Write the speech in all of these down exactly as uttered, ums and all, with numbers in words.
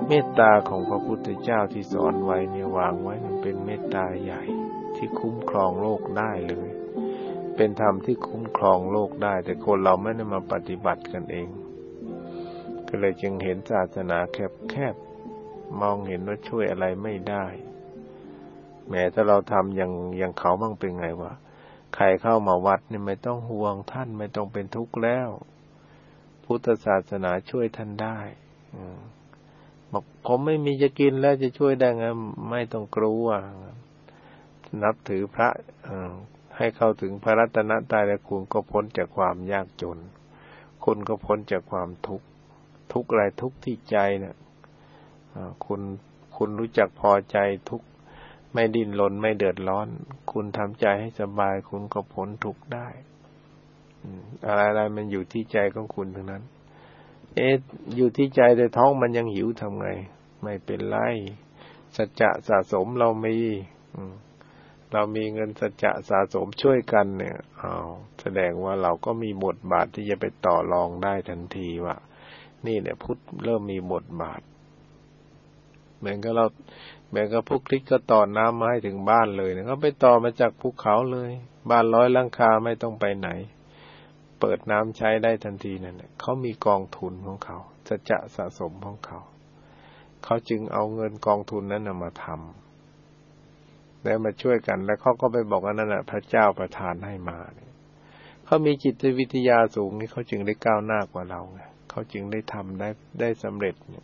เมตตาของพระพุทธเจ้าที่สอนไว้เนี่ยวางไว้มันเป็นเมตตาใหญ่ที่คุ้มครองโลกได้เลยเป็นธรรมที่คุ้มครองโลกได้แต่คนเราไม่ได้มาปฏิบัติกันเองก็เลยจึงเห็นศาสนาแคบๆมองเห็นว่าช่วยอะไรไม่ได้แม้ถ้าเราทำอย่างอย่างเขาบ้างเป็นไงวะใครเข้ามาวัดนี่ไม่ต้องห่วงท่านไม่ต้องเป็นทุกข์แล้วพุทธศาสนาช่วยท่านได้บอกผมไม่มีจะกินแล้วจะช่วยได้ไงไม่ต้องกลัวนับถือพระให้เข้าถึงพระรัตนตรัยแล้วคุณก็พ้นจากความยากจนคุณก็พ้นจากความทุกข์ทุกข์อะไรทุกข์ที่ใจเนี่ยคุณคุณรู้จักพอใจทุกข์ไม่ดิ้นรนไม่เดือดร้อนคุณทำใจให้สบายคุณก็พ้นทุกข์ได้อะไรๆมันอยู่ที่ใจของคุณทั้งนั้นเอ๊ะอยู่ที่ใจแต่ท้องมันยังหิวทำไงไม่เป็นไรสัจจะสะสมเรามีเรามีเงินสัจจะสะสมช่วยกันเนี่ยอ้าวแสดงว่าเราก็มีบทบาทที่จะไปต่อรองได้ทันทีว่านี่เนี่ยพุทธเริ่มมีบทบาทเหมือนกับเราเหมือนกับพวกคริสก็ต่อน้ำมาให้ถึงบ้านเลยนะเขาไปต่อมาจากภูเขาเลยบ้านร้อยหลังคาไม่ต้องไปไหนเปิดน้ำใช้ได้ทันทีนั่นแหละเขามีกองทุนของเขาสัจจะสะสมของเขาเขาจึงเอาเงินกองทุนนั้นมาทำแล้วมาช่วยกันแล้วเขาก็ไปบอกว่านั่นแหละพระเจ้าประทานให้มาเนี่ยเขามีจิตวิทยาสูงนี่เขาจึงได้ก้าวหน้ากว่าเราไงเขาจึงได้ทำได้ได้สำเร็จเนี่ย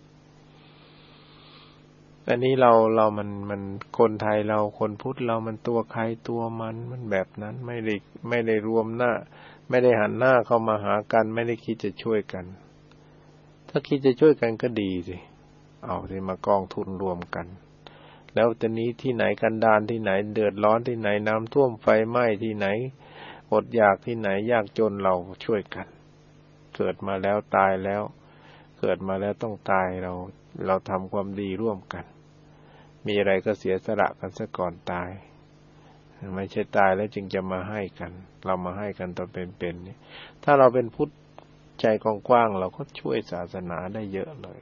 อันนี้เราเรามันมันคนไทยเราคนพุทธเรามันตัวใครตัวมันมันแบบนั้นไม่ได้ไม่ได้รวมหน้าไม่ได้หันหน้าเข้ามาหากันไม่ได้คิดจะช่วยกันถ้าคิดจะช่วยกันก็ดีสิเอาสิมากองทุนรวมกันแล้วตอนนี้ที่ไหนกันดารที่ไหนเดือดร้อนที่ไหนน้ำท่วมไฟไหม้ที่ไหนอดอยากที่ไหนยากจนเราช่วยกันเกิดมาแล้วตายแล้วเกิดมาแล้วต้องตายเราเราทำความดีร่วมกันมีอะไรก็เสียสละกันซะก่อนตายไม่ใช่ตายแล้วจึงจะมาให้กันเรามาให้กันตอนเป็นๆนี่ถ้าเราเป็นพุทธใจกว้างๆเราก็ช่วยศาสนาได้เยอะเลย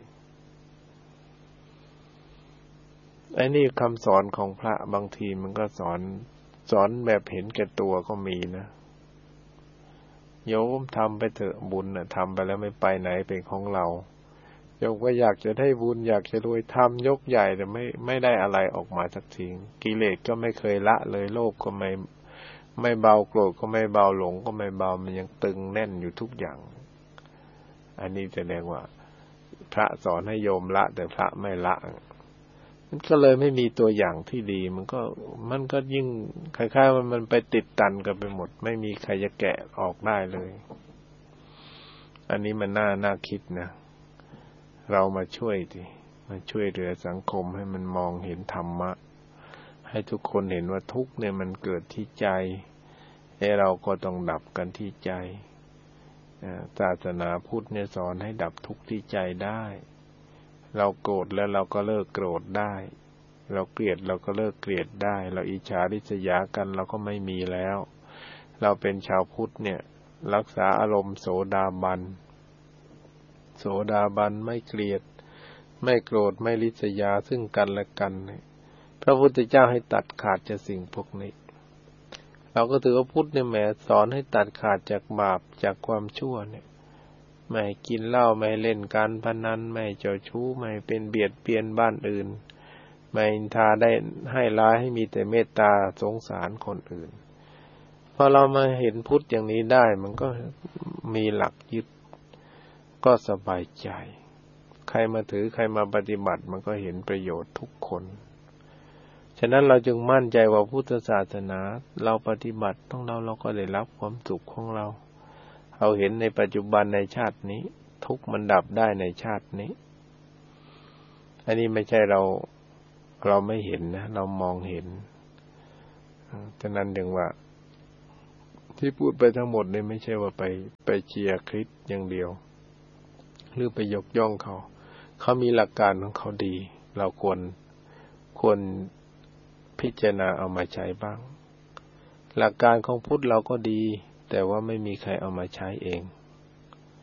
ไอ้นี่คำสอนของพระบางทีมันก็สอนสอนแบบเห็นแก่ตัวก็มีนะโยมทำไปเถอะบุญน่ะทำไปแล้วไม่ไปไหนเป็นของเราโยมก็อยากจะได้บุญอยากจะรวยทำยกใหญ่แต่ไม่ไม่ได้อะไรออกมาสักทีกิเลสก็ไม่เคยละเลยโลภก็ไม่ไม่เบาโกรธก็ไม่เบาหลงก็ไม่เบามันยังตึงแน่นอยู่ทุกอย่างอันนี้แสดงว่าพระสอนให้โยมละแต่พระไม่ละมันก็เลยไม่มีตัวอย่างที่ดีมันก็มันก็ยิ่งคล้ายๆมันมันไปติดตันกันไปหมดไม่มีใครจะแกะออกได้เลยอันนี้มันน่าน่าคิดนะเรามาช่วยดิมาช่วยเหลือสังคมให้มันมองเห็นธรรมะให้ทุกคนเห็นว่าทุกข์เนี่ยมันเกิดที่ใจให้เราก็ต้องดับกันที่ใจศาสนาพุทธเนี่ยสอนให้ดับทุกข์ที่ใจได้เราโกรธแล้วเราก็เลิกโกรธได้เราเกลียดเราก็เลิกเกลียดได้เราอิจฉาริษยากันเราก็ไม่มีแล้วเราเป็นชาวพุทธเนี่ยรักษาอารมณ์โสดาบันโสดาบันไม่เกลียดไม่โกรธไม่ริษยาซึ่งกันและกันพระพุทธเจ้าให้ตัดขาดจากสิ่งพวกนี้เราก็ถือว่าพุทธเนี่ยแหมสอนให้ตัดขาดจากบาปจากความชั่วเนี่ยไม่กินเหล้าไม่เล่นการพนันไม่เจ้าชู้ไม่เป็นเบียดเบียนบ้านอื่นไม่อินทาได้ให้ร้ายให้มีแต่เมตตาสงสารคนอื่นพอเรามาเห็นพุทธอย่างนี้ได้มันก็มีหลักยึดก็สบายใจใครมาถือใครมาปฏิบัติมันก็เห็นประโยชน์ทุกคนฉะนั้นเราจึงมั่นใจว่าพุทธศาสนาเราปฏิบัติต้องเราเราก็ได้รับความสุขของเราเราเห็นในปัจจุบันในชาตินี้ทุกข์มันดับได้ในชาตินี้อันนี้ไม่ใช่เราเราไม่เห็นนะเรามองเห็นฉะนั้นถึงว่าที่พูดไปทั้งหมดนี่ไม่ใช่ว่าไปไปเชียร์คริสต์อย่างเดียวหรือไปยกย่องเขาเขามีหลักการของเขาดีเราควรควรพิจารณาเอามาใช้บ้างหลักการของพุทธเราก็ดีแต่ว่าไม่มีใครเอามาใช้เอง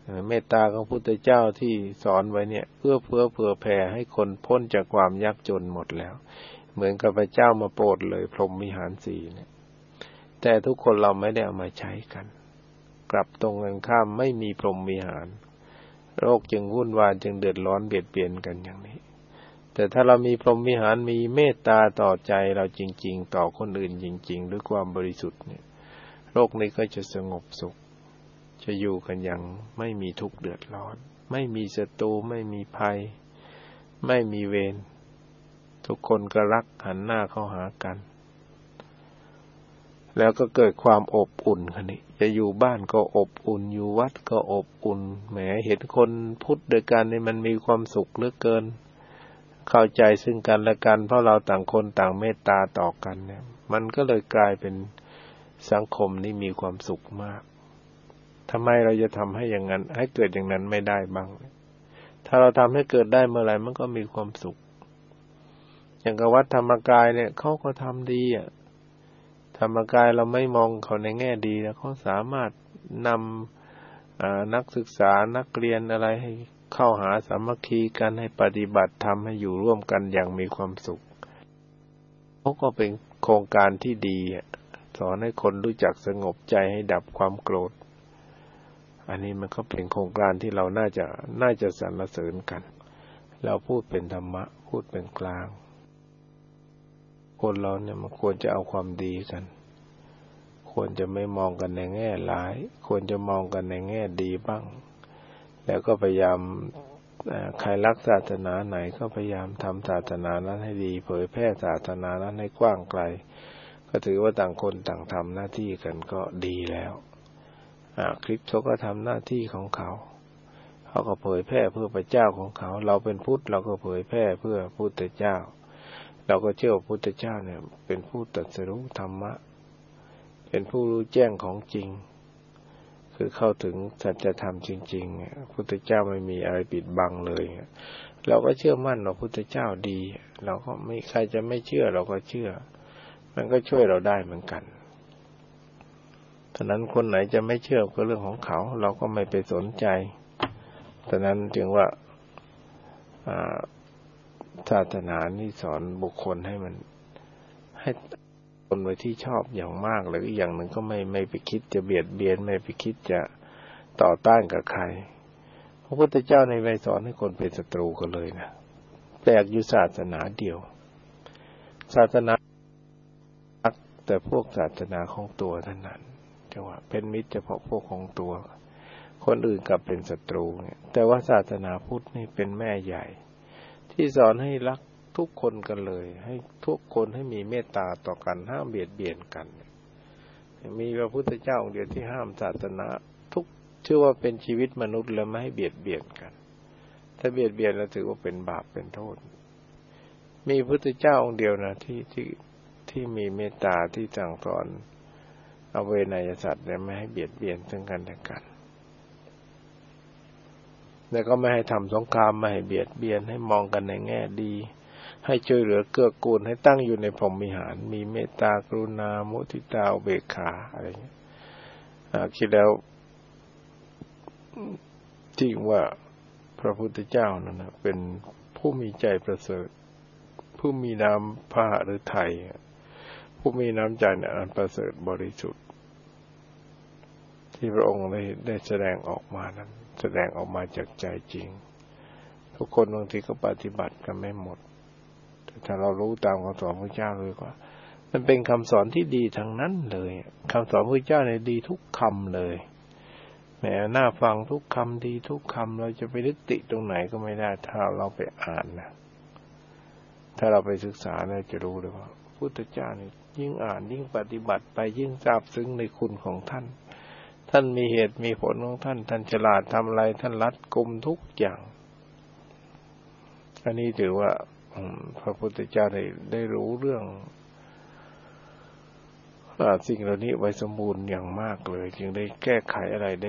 เมตตาของพุทธเจ้าที่สอนไว้เนี่ยเพื่อเพื่อเผื่อแผ่ให้คนพ้นจากความยากจนหมดแล้วเหมือนกับพระเจ้ามาโปรดเลยพรหมวิหารสี่เนี่ยแต่ทุกคนเราไม่ได้เอามาใช้กันกลับตรงกันข้ามไม่มีพรหมวิหารโลกจึงวุ่นวายจึงเดือดร้อนเบียดเบียนกันอย่างนี้แต่ถ้าเรามีพรหมวิหารมีเมตตาต่อใจเราจริงๆต่อคนอื่นจริงๆด้วยความบริสุทธิ์เนี่ยโลกนี้ก็จะสงบสุขจะอยู่กันอย่างไม่มีทุกข์เดือดร้อนไม่มีศัตรูไม่มีภัยไม่มีเวรทุกคนก็รักหันหน้าเข้าหากันแล้วก็เกิดความอบอุ่นกันนี่จะอยู่บ้านก็อบอุ่นอยู่วัดก็อบอุ่นแหมเห็นคนพุทธด้วยกันนี่มันมีความสุขเหลือเกินเข้าใจซึ่งกันและกันเพราะเราต่างคนต่างเมตตาต่อกันเนี่ยมันก็เลยกลายเป็นสังคมนี่มีความสุขมากทำไมเราจะทำให้อย่างนั้นให้เกิดอย่างนั้นไม่ได้บ้างถ้าเราทำให้เกิดได้เมื่อไหร่มันก็มีความสุขอย่างกับวัดธรรมกายเนี่ยเขาก็ทำดีอ่ะธรรมกายเราไม่มองเขาในแง่ดีแล้วเขาสามารถนำนักศึกษานักเรียนอะไรให้เข้าหาสามัคคีกันให้ปฏิบัติธรรมให้อยู่ร่วมกันอย่างมีความสุขเขาก็เป็นโครงการที่ดีสอนให้คนรู้จักสงบใจให้ดับความโกรธอันนี้มันก็เป็นโครงการที่เราน่าจะน่าจะสรรเสริญกันเราพูดเป็นธรรมะพูดเป็นกลางคนเราเนี่ยมันควรจะเอาความดีกันควรจะไม่มองกันในแง่ร้ายควรจะมองกันในแง่ดีบ้างแล้วก็พยายามใครรักศาสนาไหนก็พยายามทำศาสนานั้นให้ดีเผยแพร่ศาสนานั้นให้กว้างไกลก็ถือว่าต่างคนต่างทำหน้าที่กันก็ดีแล้วคริสต์เขาก็ทำหน้าที่ของเขาเขาก็เผยแพร่เพื่อพระเจ้าของเขาเราเป็นพุทธเราก็เผยแพร่เพื่อพุทธเจ้าเราก็เชื่อว่าพุทธเจ้าเนี่ยเป็นผู้ตรัสรู้ธรรมะเป็นผู้รู้แจ้งของจริงคือเข้าถึงสัจธรรมจริงๆพุทธเจ้าไม่มีอะไรปิดบังเลยเราก็เชื่อมั่นว่าพุทธเจ้าดีเราก็ไม่ใครจะไม่เชื่อเราก็เชื่อมันก็ช่วยเราได้เหมือนกันฉะนั้นคนไหนจะไม่เชื่อก็เรื่องของเขาเราก็ไม่ไปสนใจฉะนั้นจึงว่าศาสนานี่สอนบุคคลให้มันให้คนไว้ที่ชอบอย่างมากเลยอีกอย่างหนึ่งก็ไม่ไม่ไปคิดจะเบียดเบียนไม่ไปคิดจะต่อต้านกับใครพระพุทธเจ้าในไม่สอนให้คนเป็นศัตรูกันเลยนะแปลกอยู่ศาสนาเดียวศาสนาแต่พวกศาสนาของตัวเท่านั้นจังว่าเป็นมิตรเฉพาะพวกของตัวคนอื่นกลับเป็นศัตรูเนี่ยแต่ว่าศาสนาพุทธนี่เป็นแม่ใหญ่ที่สอนให้รักทุกคนกันเลยให้ทุกคนให้มีเมตตาต่อกันห้ามเบียดเบียนกันมีพระพุทธเจ้าองค์เดียวที่ห้ามศาสนาทุกชื่อว่าเป็นชีวิตมนุษย์แล้วไม่ให้เบียดเบียนกันถ้าเบียดเบียนแล้วถือว่าเป็นบาปเป็นโทษมีพระพุทธเจ้าองค์เดียวนะที่ที่ที่มีเมตตาที่สั่งสอนอเวไนยสัตว์เนี่ยไม่ให้เบียดเบียนซึ่งกันและกันแล้วก็ไม่ให้ทำสงครามไม่ให้เบียดเบียนให้มองกันในแง่ดีให้ช่วยเหลือเกื้อกูลให้ตั้งอยู่ในพรหมวิหารมีเมตตากรุณามุทิตาอุเบกขาอะไรอย่างเงี้ยคิดแล้วจริงว่าพระพุทธเจ้านั่นนะเป็นผู้มีใจประเสริฐผู้มีน้ำพระหฤทัยผู้มีน้ำใจอันประเสริฐบริสุทธิ์ที่พระองค์ได้ได้แสดงออกมานั้นแสดงออกมาจากใจจริงทุกคนบางทีก็ปฏิบัติกันไม่หมดแต่ถ้าเรารู้ตามคำสอนพระเจ้าเลยว่ามันเป็นคำสอนที่ดีทั้งนั้นเลยคำสอนพระเจ้าเนี่ยดีทุกคำเลยแหมน่าฟังทุกคำดีทุกคำเราจะไปนึกติตรงไหนก็ไม่ได้ถ้าเราไปอ่านนะถ้าเราไปศึกษาเนี่ยจะรู้เลยว่าพุทธเจ้านี่ยิ่งอ่านยิ่งปฏิบัติไปยิ่งซาบซึ้งในคุณของท่านท่านมีเหตุมีผลของท่านท่านฉลาดทำอะไรท่านรัดกุมทุกอย่างอันนี้ถือว่าพระพุทธเจ้าได้ได้รู้เรื่องสิ่งเหล่านี้ไว้สมบูรณ์อย่างมากเลยจึงได้แก้ไขอะไรได้